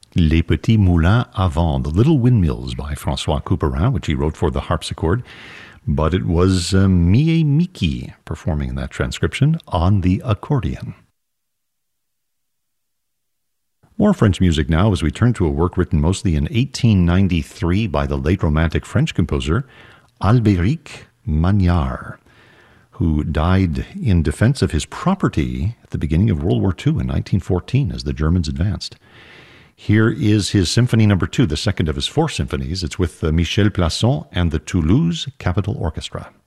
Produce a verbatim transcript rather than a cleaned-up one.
Les Petits Moulins à Vent, The Little Windmills by François Couperin, which he wrote for the harpsichord. But it was uh, Mie Miki performing in that transcription on the accordion. More French music now as we turn to a work written mostly in eighteen ninety-three by the late Romantic French composer Albéric Magnard, who died in defense of his property at the beginning of World War Two in nineteen fourteen as the Germans advanced. Here is his Symphony Number Two, the second of his four symphonies. It's with uh, Michel Plasson and the Toulouse Capitol Orchestra.